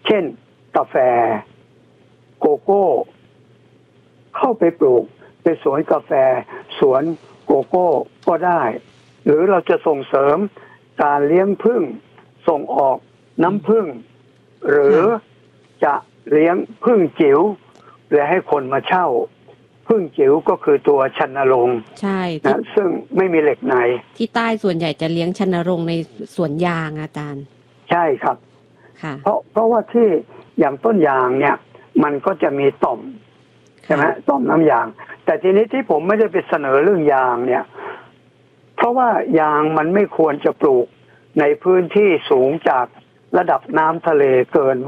เช่นกาแฟโกโก้เข้าไปปลูกในสวนกาแฟสวนโกโก้ก็ได้หรือเราจะส่งเสริมการเลี้ยงผึ้งส่งออกน้ำผึ้งหรือจะเลี้ยงผึ้งจิ๋วและให้คนมาเช่าผึ้งจิ๋วก็คือตัวชันรงค์ใช่นะซึ่งไม่มีเหล็กในที่ใต้ส่วนใหญ่จะเลี้ยงชันรงค์ในสวนยางอาจารย์ใช่ครับค่ะเพราะว่าที่อย่างต้นยางเนี่ยมันก็จะมีต่อมใช่ไหมต่อมน้ำยางแต่ทีนี้ที่ผมไม่ได้ไปเสนอเรื่องยางเนี่ยเพราะว่ายางมันไม่ควรจะปลูกในพื้นที่สูงจากระดับน้ำทะเลเกิน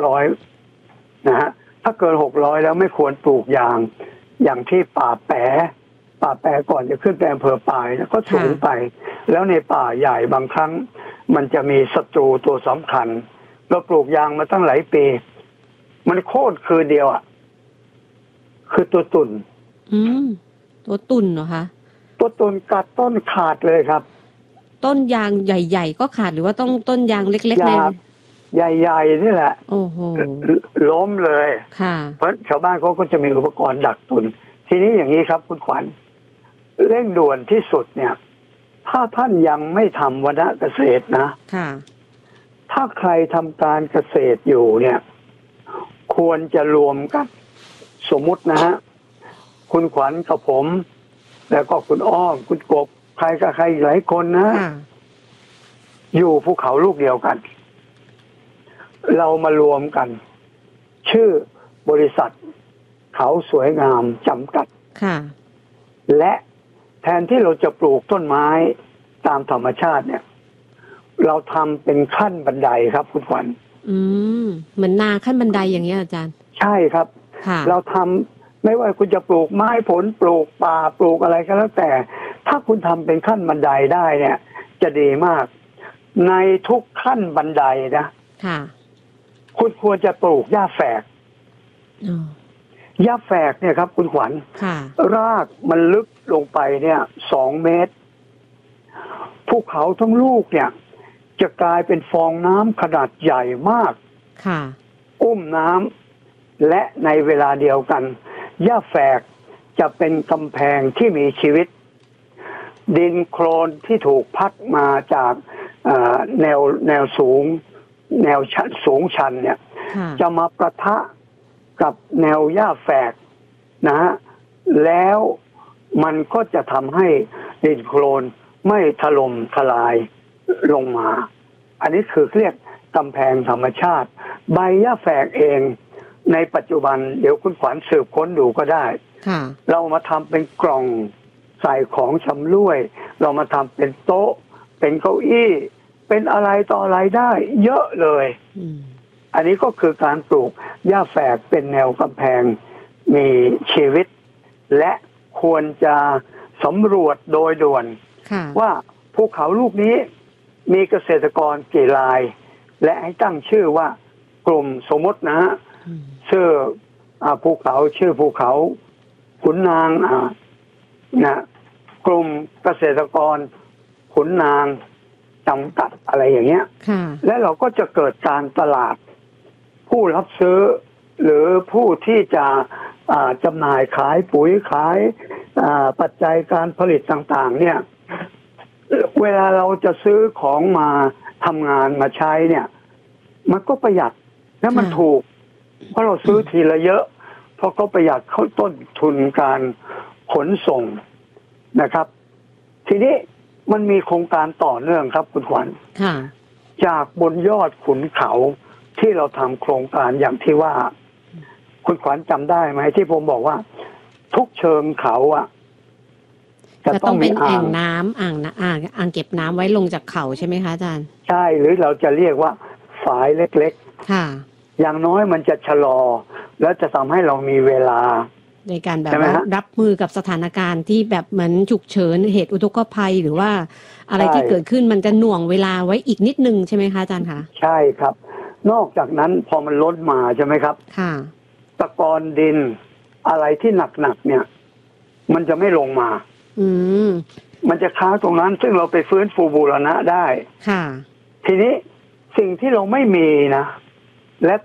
600นะฮะถ้าเกิน600แล้วไม่ควรปลูกยางอย่างที่ป่าแปะก่อนจะขึ้นไปอำเภอป่ายก็สูงไปแล้วในป่าใหญ่บางครั้งมันจะมีศัตรูตัวสำคัญเราปลูกยางมาตั้งหลายปีมันโค่นคืนเดียวอ่ะคือตัวตุ่นตัวตุ่นเหรอคะตัวตุ่นกัดต้นขาดเลยครับต้นยางใหญ่ๆก็ขาดหรือว่าต้องต้นยางเล็กๆใหญ่ๆนี่แหละโอ้โหล้มเลยค่ะเพราะชาวบ้านเขาก็จะมีอุปกรณ์ดักตุ่นทีนี้อย่างนี้ครับคุณขวัญเร่งด่วนที่สุดเนี่ยถ้าท่านยังไม่ทำวรรณเกษตรนะค่ะถ้าใครทำการเกษตรอยู่เนี่ยควรจะรวมกันสมมุตินะฮะคุณขวัญกับผมแล้วก็คุณอ้อมคุณกบใครกับใครหลายคนนะอยู่ภูเขาลูกเดียวกันเรามารวมกันชื่อบริษัทเขาสวยงามจำกัดค่ะและแทนที่เราจะปลูกต้นไม้ตามธรรมชาติเนี่ยเราทำเป็นขั้นบันไดครับคุณขวัญเหมือนนาขั้นบันไดอย่างเงี้ยอาจารย์ใช่ครับเราทำไม่ว่าคุณจะปลูกไม้ผลปลูกป่าปลูกอะไรก็แล้วแต่ถ้าคุณทำเป็นขั้นบันไดได้เนี่ยจะดีมากในทุกขั้นบันไดนะคุณควรจะปลูกหญ้าแฝกหญ้าแฝกเนี่ยครับคุณขวัญรากมันลึกลงไปเนี่ย2 เมตรภูเขาทั้งลูกเนี่ยจะกลายเป็นฟองน้ำขนาดใหญ่มากอุ้มน้ำและในเวลาเดียวกันหญ้าแฝกจะเป็นกำแพงที่มีชีวิตดินโคลนที่ถูกพัดมาจากแนวสูงแนวสูงชันเนี่ยจะมาประทะกับแนวหญ้าแฝกนะฮะแล้วมันก็จะทำให้ดินโคลนไม่ถล่มทลายลงมาอันนี้คือเรียกกำแพงธรรมชาติใบหญ้าแฝกเองในปัจจุบันเดี๋ยวคุณขวัญสืบค้นดูก็ได้เรามาทำเป็นกล่องใส่ของชำร่วยเรามาทำเป็นโต๊ะเป็นเก้าอี้เป็นอะไรต่ออะไรได้เยอะเลยอันนี้ก็คือการปลูกหญ้าแฝกเป็นแนวกำแพงมีชีวิตและควรจะสำรวจโดยด่วนว่าภูเขาลูกนี้มีเกษตรกรกี่รายและให้ตั้งชื่อว่ากลุ่มสมมตินะฮะชื่อภูเขาชื่อภูเขาขุนนางนะกลุ่มเกษตรกรขุนนางจำกัดอะไรอย่างเงี้ยและเราก็จะเกิดการตลาดผู้รับซื้อหรือผู้ที่จะจำหน่ายขายปุ๋ยขายปัจจัยการผลิตต่างๆเนี่ยเวลาเราจะซื้อของมาทำงานมาใช้เนี่ยมันก็ประหยัดและมันถูกเพราะเราซื้อทีละเยอะเพราะก็ประหยัดเข้าต้นทุนการขนส่งนะครับทีนี้มันมีโครงการต่อเนื่องครับคุณขวัญจากบนยอดขุนเขาที่เราทำโครงการอย่างที่ว่าคุณขวัญจำได้ไหมที่ผมบอกว่าทุกเชิงเขาจะต้องเป็นแอ่งน้ำอ่างเก็บน้ำไว้ลงจากเขาใช่ไหมคะอาจารย์ใช่หรือเราจะเรียกว่าฝายเล็กๆอย่างน้อยมันจะชะลอแล้วจะทำให้เรามีเวลาในการแบบรับมือกับสถานการณ์ที่แบบเหมือนฉุกเฉินเหตุอุทกภัยหรือว่าอะไรที่เกิดขึ้นมันจะหน่วงเวลาไว้อีกนิดนึงใช่ไหมคะอาจารย์คะใช่ครับนอกจากนั้นพอมันล้นมาใช่ไหมครับตะกอนดินอะไรที่หนักๆเนี่ยมันจะไม่ลงมามันจะค้างตรงนั้นซึ่งเราไปฟื้นฟูบูรณะได้ทีนี้สิ่งที่เราไม่มีนะ